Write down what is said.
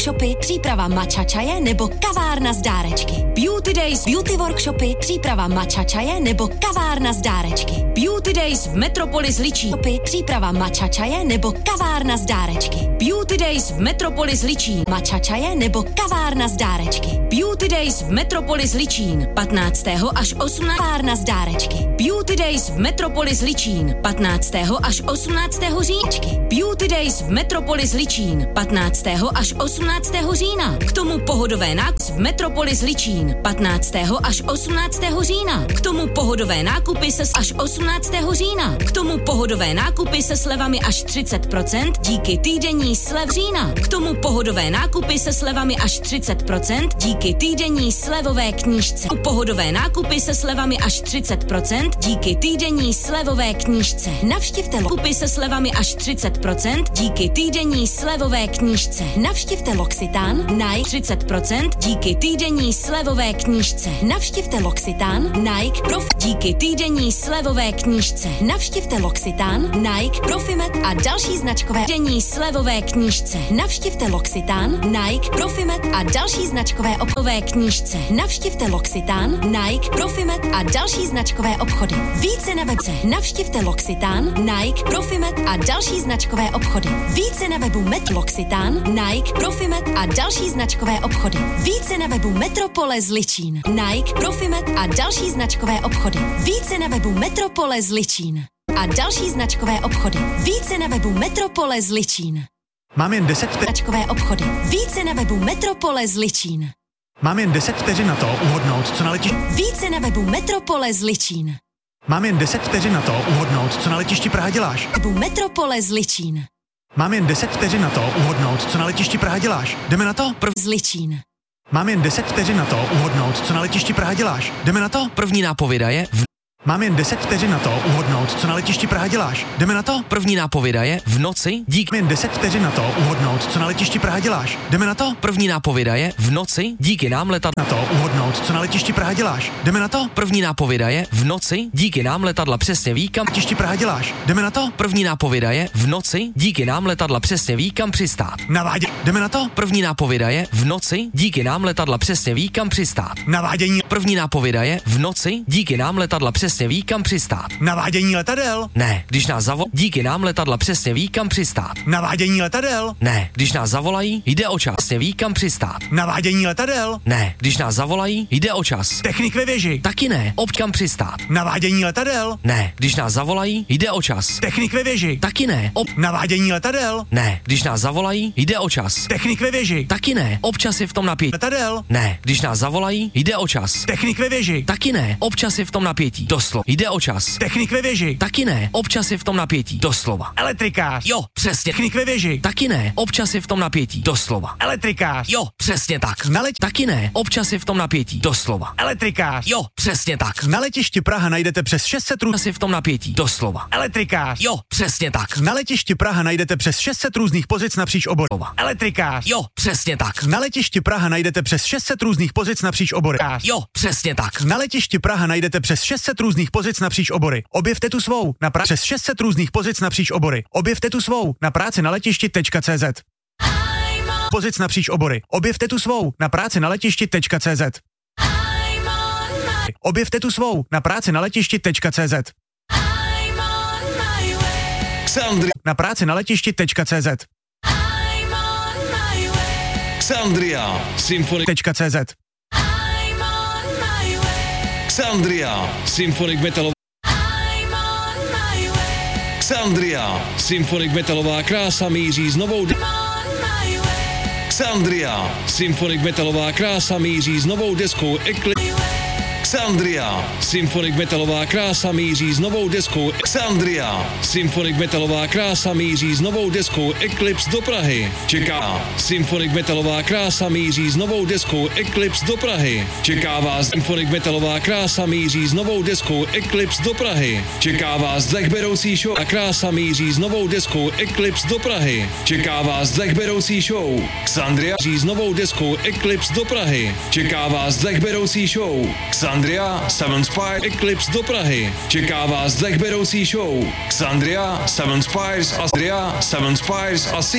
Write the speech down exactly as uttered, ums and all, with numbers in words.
workshopy, příprava matcha čaje nebo kavárna z dárečky. Beauty Days, beauty workshopy, příprava matcha čaje nebo kavárna z dárečky. Beauty Days v Metropolis Ličín, příprava matcha čaje nebo kavárna z dárečky. Beauty Days v Metropolis Ličín, matcha čaje nebo kavárna z dárečky. Beauty Days v Metropolis Ličín, patnáctého až osmnáctého kavárna z dárečky. Beauty Days v Metropolis Ličín, patnáctého až osmnáctého říječky. Beauty Days v Metropolis Ličín, patnáctého až osmnáctého října. K tomu pohodové nákupy v Metropolis Ličín, patnáctého až osmnáctého října. K tomu pohodové nákupy se až osmnáctého října. K tomu pohodové nákupy se slevami až třicet procent díky týdenní slev října. K tomu pohodové nákupy se slevami až třicet procent díky týdenní slevové knížce. Pohodové nákupy se slevami až třicet procent díky týdenní slevové knížce. Navštivte nákupy se slevami až třicet procent díky týdenní slevové knížce. Navštivte L'Occitane, Nike třicet procent díky týdenní slevové knížce. Navštivte L'Occitane, Nike, Prof díky týdenní slevové knížce. Navštivte L'Occitane, Nike, Profimet a další značkové týdenní slevové knížce. Navštivte L'Occitane, Nike, Profimet a další značkové obchodové knížce. Navštivte L'Occitane, Nike, Profimet a další značkové obchody. Více na webce. Navštivte L'Occitane, Nike, Profimet a další značkové obchody. Více na webu Met L'Occitane, Nike, Profimet a další značkové obchody. Více na webu Metropole Zličín. Nike, Profimet a další značkové obchody. Více na webu Metropole Zličín. A další značkové obchody. Více na webu Metropole Zličín. Mám jen deset vteřin. Značkové obchody. Více na webu Metropole Zličín. Mám jen deset vteřin na to uhodnout, co na letišti. Více na webu Metropole Zličín. Mám jen deset vteřin na to uhodnout, co na letišti Praha děláš. Webu Metropole Zličín. Mám jen deset vteřin na to uhodnout, co na letišti Praha děláš. Jdeme na to? Prv Zličín. Mám jen deset vteřin na to uhodnout, co na letišti Praha děláš. Jdeme na to? První nápověda je v... Mám jen deset vteřin na to uhodnout, co na letišti Praha děláš. Jdeme na to? První nápověda je v noci díky... Mám jen deset vteřin na to uhodnout, co na letišti Praha děláš. Jdeme na to? První nápověda je v noci díky nám letadla... Na to uhodnout, co na letišti Praha děláš. Jdeme na to? První nápověda je v noci díky nám letadla přesně ví kam... Letišti Praha děláš. Jdeme na to? První nápověda je v noci díky nám letadla přesně ví kam přistát. Navádě. Jdeme na to? První nápověda je v noci díky nám letadla přesně ví kam přistát. Navádění. První nápověda je v noci díky nám letadla přesně ví kam přistát. Navádění letadel. Ne, když nás zavolají, díky nám letadla přesně ví kam přistát. Navádění letadel. Ne, když nás zavolají, jde o čas, přesně ví kam přistát. Navádění letadel. Ne, když nás zavolají, jde o čas. Technik ve věži. Taky ne, ob kam přistát. Navádění letadel. Ne, když nás zavolají, jde o čas. Technik ve věži. Taky ne, ob... Navádění letadel. Ne, když nás zavolají, jde o čas. Technik ve věži. Taky ne, občas je v tom napětí. Letadel. Ne, když nás zavolají, jde o čas. Technik ve věži. Taky ne, občas je v tom napětí. Doslova, jde o čas. Technik ve věži. Taky ne, občas je v tom napětí. Doslova. Elektrikář. Jo, přesně. Technik ve věži. Taky ne, občas je v tom napětí. Doslova. Elektrikář. Jo, přesně tak. Na leť... Taky ne, občas je v tom napětí. Doslova. Elektrikář. Jo, přesně tak. Na letišti Praha najdete přes šest set různých... Občas je v tom napětí. Doslova. Elektrikář. Jo, přesně tak. Na letišti Praha najdete přes šest set různých pozic napříč obory. Elektrikář. Jo, přesně tak. Na letišti Praha najdete přes šest set různých pozic napříč obory. Jo, přesně tak. Na letišti Praha najdete přes šest set různých pozic napříč obory. Objevte tu svou na pra... přes šest set různých pozic napříč obory. Objevte tu svou na práci na letišti.cz. Pozic napříč obory. Objevte tu svou na práci na letišti.cz. Objevte tu svou na práci na letišti.cz. Xandria. Na práci na letišti.cz. Xandria. Symphonic.cz. Xandria. Symphonic metalová. Xandria. Symphonic metalová krása míří s novou... De- Xandria. Symphonic metalová krása míří s novou deskou Eclipse. Xandria. Symphonic metalová krása míří s novou deskou Xandria. Symphonic metalová krása míří s novou deskou Eclipse do Prahy. Čeká. Symphonic metalová krása míří s novou deskou Eclipse do Prahy. Čeká vás Symphonic metalová krása míří s novou deskou Eclipse do Prahy. Čeká vás dechberoucí show a krása míří s novou deskou Eclipse do Prahy. Čeká vás dechberoucí show. Xandria míří s novou deskou Eclipse do Prahy. Čeká vás dechberoucí show. Xandria Seven Spires Eclipse do Prahy. Čeká vás dechberoucí show. Xandria Seven Spires Astria Seven Spires a